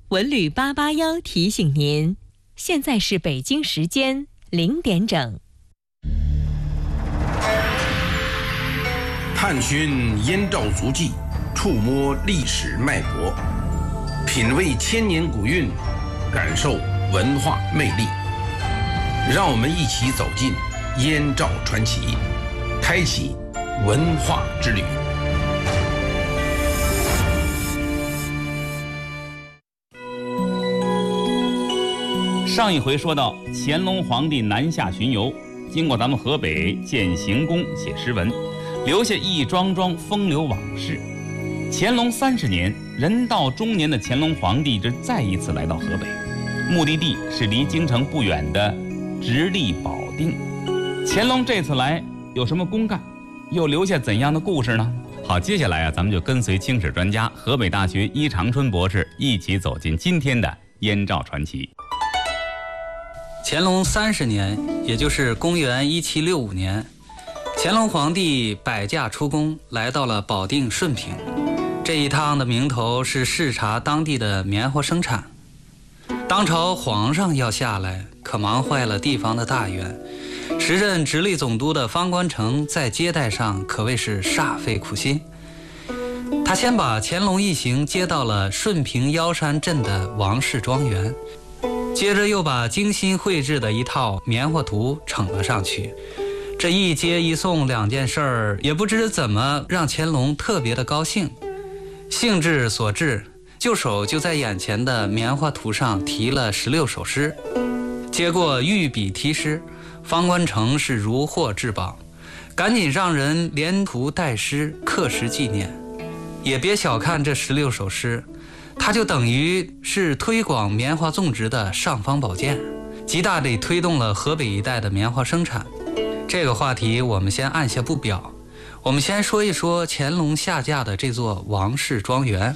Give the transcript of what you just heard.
文旅881提醒您，现在是北京时间0点整。 探寻燕赵足迹，触摸历史脉搏，品味千年古韵，感受文化魅力。让我们一起走进燕赵传奇，开启文化之旅。 上一回说到，乾隆皇帝南下巡游，经过咱们河北建行宫写诗文，留下一桩桩风流往事。乾隆30年，人到中年的乾隆皇帝这再一次来到河北，目的地是离京城不远的直隶保定。乾隆这次来有什么公干，又留下怎样的故事呢？好，接下来咱们就跟随清史专家河北大学伊长春博士一起走进今天的燕赵传奇。 乾隆30年，也就是公元1765年，乾隆皇帝摆驾出宫，来到了保定顺平。这一趟的名头是视察当地的棉花生产。当朝皇上要下来，可忙坏了地方的大员。时任直隶总督的方官城在接待上可谓是煞费苦心。他先把乾隆一行接到了顺平腰山镇的王氏庄园，接着又把精心绘制的一套棉花图呈了上去。这一接一送两件事儿，也不知怎么让乾隆特别的高兴。兴致所致，就手就在眼前的棉花图上题了16首诗。接过御笔题诗，方官城是如获至宝，赶紧让人连图带诗刻石纪念。也别小看这16首诗，它就等于是推广棉花种植的尚方宝剑，极大地推动了河北一带的棉花生产。这个话题我们先按下不表，我们先说一说乾隆下驾的这座王氏庄园。